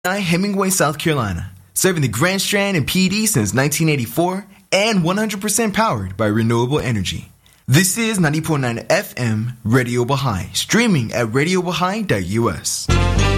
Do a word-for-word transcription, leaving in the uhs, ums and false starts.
Hemingway, South Carolina, serving the Grand Strand and P D since nineteen eighty-four and one hundred percent powered by renewable energy. This is ninety point nine F M Radio Baha'i, streaming at radio baha'i dot U S.